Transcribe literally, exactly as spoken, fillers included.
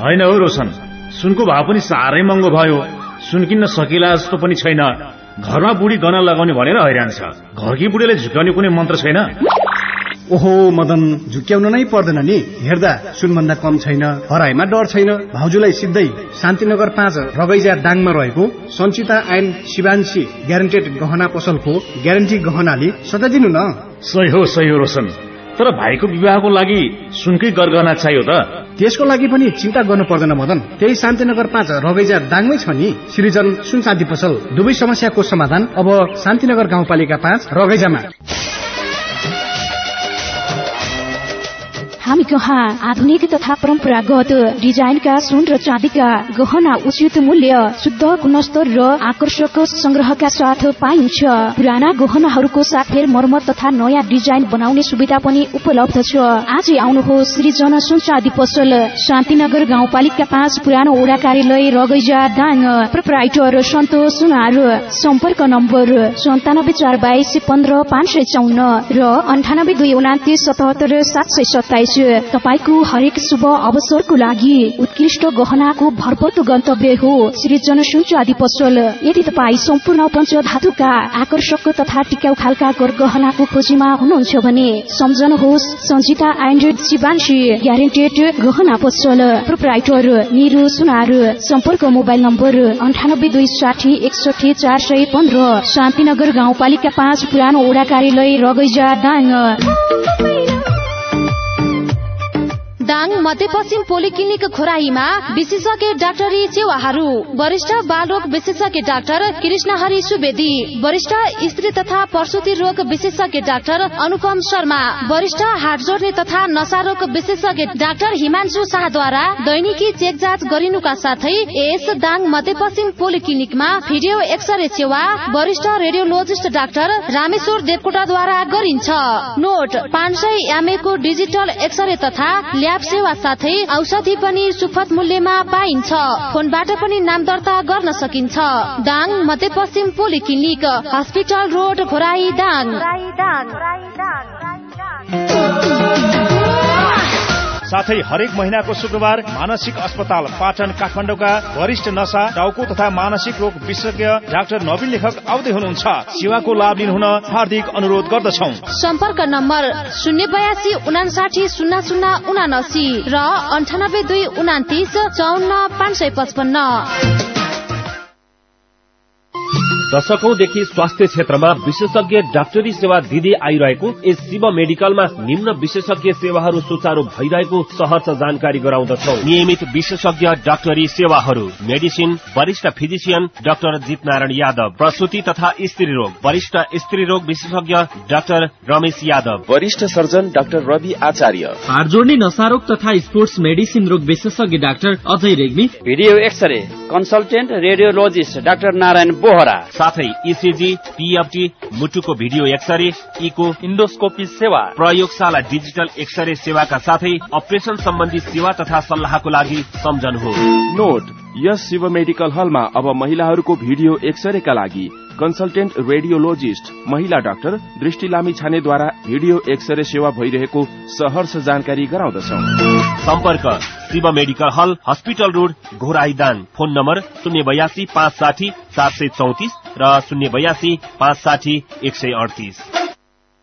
होइन हो रोशन, सुनको भाव पनि साह्रै महँगो भयो। सुन किन्न सकिला जस्तो पनि छैन। घरमा बुढी गहना लगाउने भनेर हैरान छ। घरकी बुढीले झुक्याउने कुनै मन्त्र छैन। ओहो मदन, झुक्याउन नै पर्दैन नि। हेर्दा सुनभन्दा कम छैन, हराइमा डर छैन। भाउजूलाई सिधै शान्तिनगर पाँच रगैजा दाङमा रहेको सञ्चिता एन्ड शिवांशी ग्यारेन्टेड गहना पसलको ग्यारेन्टी गहनाले सताइदिनु न। सही हो सही हो रोशन, तर भाइको विवाहको लागि सुनकै गरगहना चाहियो त। त्यसको लागि पनि चिन्ता गर्नु पर्दैन मदन, त्यही शान्तिनगर पाँच रगैजा दाङमै छ नि सृजन सुन चाँदी पसल। दुवै समस्याको समाधान अब शान्तिनगर गाउँपालिका पाँच रगैजामा। हामी कहाँ आधुनिक तथा परम्परागत डिजाइनका सुन र चाँदीका गहना उचित मूल्य, शुद्ध गुणस्तर र आकर्षक संग्रहका साथ पाइन्छ। पुराना गहनाहरूको साथै मर्मत तथा नयाँ डिजाइन बनाउने सुविधा पनि उपलब्ध छ। आजै आउनुहोस् सृजन सुन चाँदी पसल, शान्तिनगर गाउँपालिका पाँच, पुरानो ओडा कार्यालय, रगैजा दाङ। प्रोप्राइटर सन्तोष सुनार। सम्पर्क नम्बर सन्तानब्बे चार बाइस पन्ध्र पाँच सय चौन्न र अन्ठानब्बे दुई उनातिस सतहत्तर सात सय सत्ताइस। तपाईको हरेक शुभ अवसरको लागि उत्कृष्ट गहनाको भरपर्दो गन्तव्य हो सृजन सुन चाँदी पसल। यदि तपाईँ सम्पूर्ण पञ्चधातुका आकर्षक तथा टिकाउ खालका गहनाको खोजीमा हुनुहुन्छ भने सम्झनुहोस् सञ्जिता एन्ड शिवांशी ग्यारेन्टेड गहना पसल। प्रोप्राइटर निरु सुनार। सम्पर्क मोबाइल नम्बर अन्ठानब्बे दुई साठी एकसठी चार सय पन्ध्र, शान्तिनगर गाउँपालिका पाँच, पुरानो ओडा कार्यालय, रगैजा दाङ। दाङ मध्यपश्चिम पोलिक्लिनिक खोराहीमा विशेषज्ञ डाक्टरी सेवाहरू। वरिष्ठ बालरोग विशेषज्ञ डाक्टर कृष्णहरि सुवेदी, वरिष्ठ स्त्री तथा प्रसुति रोग विशेषज्ञ डाक्टर अनुपम शर्मा, वरिष्ठ हात जोड्ने तथा नशा रोग विशेषज्ञ डाक्टर हिमांशु शाहद्वारा दैनिकी चेक जाँच गरिनुका साथै यस दाङ मध्यपश्चिम पोलिक्लिनिकमा भिडियो एक्सरे सेवा वरिष्ठ रेडियोलोजिस्ट डाक्टर रामेश्वर देवकोटाद्वारा गरिन्छ। नोट पाँच सय एमए को डिजिटल एक्सरे तथा ल्याब सेवा साथै औषधि पनि सुपथ मूल्यमा पाइन्छ। फोनबाट पनि नाम दर्ता गर्न सकिन्छ। दाङ मध्यपश्चिम पोलिक्लिनिक, हस्पिटल रोड, खोराही दाङ। साथै हरेक महिनाको शुक्रबार मानसिक अस्पताल पाटन काठमाडौँका वरिष्ठ नशा, टाउको तथा मानसिक रोग विशेषज्ञ डाक्टर नवीन लेखक आउँदै हुनुहुन्छ। सेवाको लाभ लिनुहुन हार्दिक अनुरोध गर्दछौं। सम्पर्क नम्बर शून्य बयासी उनासाठी शून्य शून्य उनासी र अन्ठानब्बे दुई उनातिस चौन्न पाँच सय पचपन्न। दशकौंदेखि स्वास्थ्य क्षेत्रमा विशेषज्ञ डाक्टरी सेवा दिँदै आइरहेको यस शिव मेडिकलमा निम्न विशेषज्ञ सेवाहरू सुचारू भइरहेको सहर्ष जानकारी गराउँदछौ। नियमित विशेषज्ञ डाक्टरी सेवाहरू: मेडिसिन, वरिष्ठ फिजिशियन डाक्टर जित नारायण यादव, प्रसूति तथा स्त्री रोग वरिष्ठ स्त्री रोग विशेषज्ञ डाक्टर रमेश यादव, वरिष्ठ सर्जन डाक्टर रवि आचार्य, हात जोड्ने नशा रोग तथा स्पोर्ट्स मेडिसिन रोग विशेषज्ञ doctor Ajay Regmi, video x-ray consultant radiologist doctor Narayan Bohra, साथै इसिजी, पीएफटी, मुटुको भिडियो एक्सरे, इको, इन्डोस्कोपी सेवा, प्रयोगशाला डिजिटल एक्सरे सेवाका साथै अपरेशन सम्बन्धी सेवा तथा सल्लाहको लागि सम्झनुहोस्। नोट: यस शिव मेडिकल हलमा अब महिलाहरूको भिडियो एक्सरेका लागि कन्सल्टेन्ट रेडियोलोजिस्ट महिला डाक्टर दृष्टि लामी छानेद्वारा भिडियो एक्सरे सेवा भइरहेको सहर्ष जानकारी गराउँदछौ। सम्पर्क शिव मेडिकल हल, hospital road, Ghorahi Dang. Phone number शून्य बयासी पाँच साठी सात सय चौतिस र शून्य बयासी पाँच साठी एक सय अडतिस।